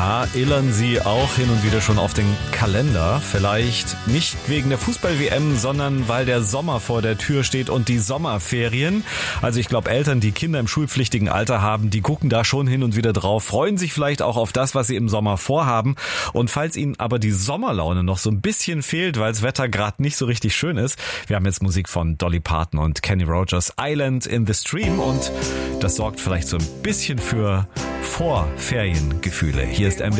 Na, illern Sie auch hin und wieder schon auf den Kalender? Vielleicht nicht wegen der Fußball-WM, sondern weil der Sommer vor der Tür steht und die Sommerferien. Also ich glaube, Eltern, die Kinder im schulpflichtigen Alter haben, die gucken da schon hin und wieder drauf, freuen sich vielleicht auch auf das, was sie im Sommer vorhaben. Und falls Ihnen aber die Sommerlaune noch so ein bisschen fehlt, weil das Wetter gerade nicht so richtig schön ist, wir haben jetzt Musik von Dolly Parton und Kenny Rogers, Island in the Stream, und das sorgt vielleicht so ein bisschen für Vorferiengefühle. Hier ist MDR